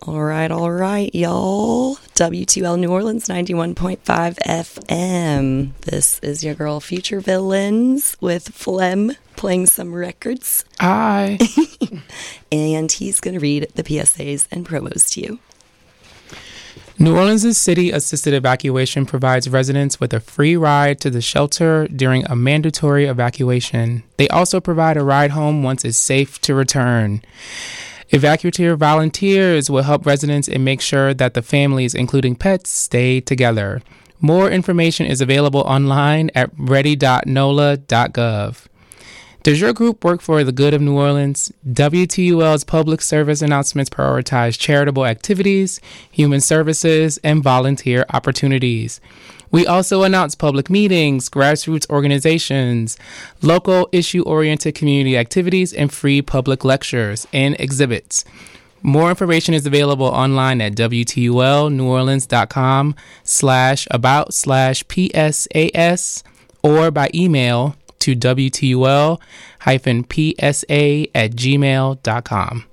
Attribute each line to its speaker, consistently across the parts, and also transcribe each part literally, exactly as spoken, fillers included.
Speaker 1: All right, all right, y'all. W two L New Orleans, ninety-one point five F M. This is your girl, Future Villains, with Phlegm playing some records.
Speaker 2: Hi.
Speaker 1: And he's going to read the P S As and promos to you.
Speaker 2: New Orleans' city assisted evacuation provides residents with a free ride to the shelter during a mandatory evacuation. They also provide a ride home once it's safe to return. Evacuator volunteers will help residents and make sure that the families, including pets, stay together. More information is available online at ready dot n o l a dot gov. Does your group work for the good of New Orleans? W T U L's public service announcements prioritize charitable activities, human services, and volunteer opportunities. We also announce public meetings, grassroots organizations, local issue-oriented community activities, and free public lectures and exhibits. More information is available online at W T U L New Orleans dot com slash about slash P S A S or by email to W T U L hyphen P S A at gmail dot com.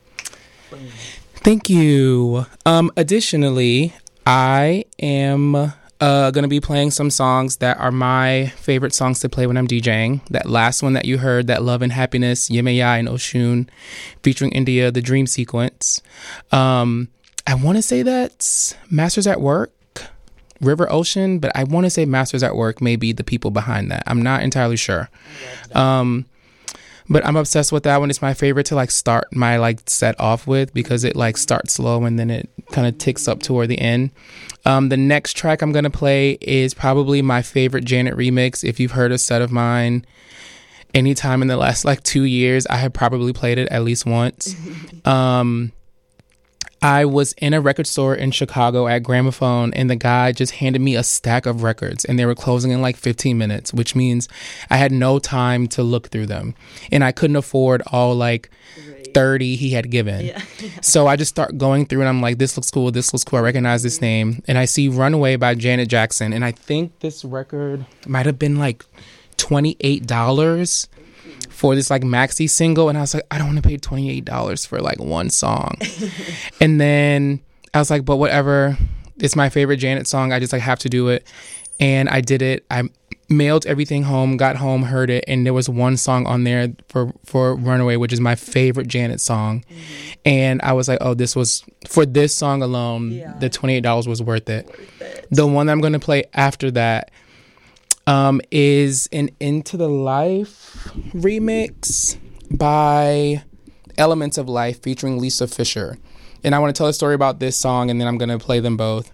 Speaker 2: Thank you. Um, additionally, I am uh, going to be playing some songs that are my favorite songs to play when I'm DJing. That last one that you heard, that Love and Happiness, Yemaya and Oshun, featuring India, the Dream Sequence. Um, I want to say that's Masters at Work, River Ocean, but I want to say Masters at Work may be the people behind that. I'm not entirely sure. Um, but I'm obsessed with that one. It's my favorite to like start my like set off with because it like starts slow and then it kind of ticks up toward the end. Um, the next track I'm going to play is probably my favorite Janet remix. If you've heard a set of mine anytime in the last like two years, I have probably played it at least once. um, I was in a record store in Chicago at Gramophone, and the guy just handed me a stack of records, and they were closing in like fifteen minutes, which means I had no time to look through them, and I couldn't afford all like thirty he had given. Yeah. So I just start going through, and I'm like, this looks cool, this looks cool, I recognize this name, and I see Runaway by Janet Jackson, and I think this record might have been like twenty-eight dollars for this like maxi single, and I was like, I don't want to pay twenty-eight dollars for like one song. And then I was like, but whatever, it's my favorite Janet song, I just like have to do it. And I did it. I mailed everything home, got home, heard it, and there was one song on there for for Runaway, which is my favorite Janet song. Mm-hmm. And I was like, oh, this was for this song alone, yeah. The twenty-eight dollars was worth it. worth it the one that I'm going to play after that Um, is an Into the Life remix by Elements of Life featuring Lisa Fisher. And I want to tell a story about this song, and then I'm going to play them both.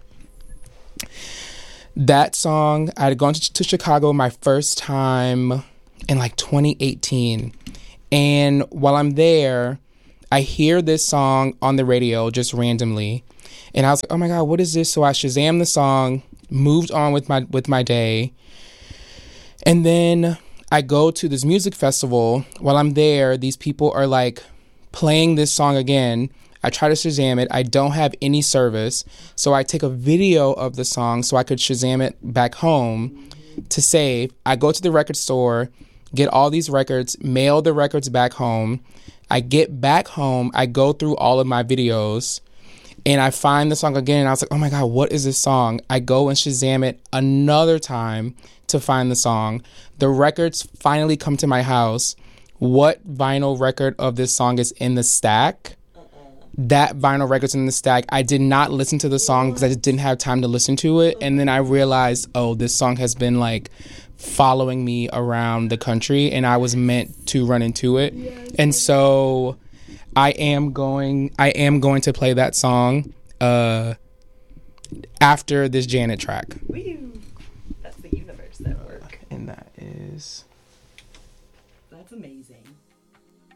Speaker 2: That song, I had gone to, to Chicago my first time in like twenty eighteen. And while I'm there, I hear this song on the radio just randomly. And I was like, oh my God, what is this? So I Shazammed the song, moved on with my with my day. And then I go to this music festival. While I'm there, these people are like playing this song again. I try to Shazam it. I don't have any service. So I take a video of the song so I could Shazam it back home to save. I go to the record store, get all these records, mail the records back home. I get back home. I go through all of my videos. And I find the song again, and I was like, oh my God, what is this song? I go and Shazam it another time to find the song. The records finally come to my house. What vinyl record of this song is in the stack? Uh-uh. That vinyl record's in the stack. I did not listen to the song because I just didn't have time to listen to it. And then I realized, oh, this song has been like following me around the country, and I was meant to run into it. Yes. And so I am going I am going to play that song uh, after this Janet track.
Speaker 1: Woo. That's the universe at work.
Speaker 2: And that is...
Speaker 1: That's amazing.